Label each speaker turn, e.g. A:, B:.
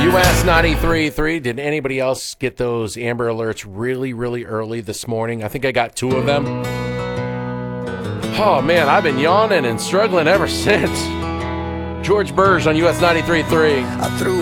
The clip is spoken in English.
A: US 93.3. Did anybody else get those Amber Alerts really, really early this morning? I think I got 2 of them. Oh, man, I've been yawning and struggling ever since. George Burge on US 93.3.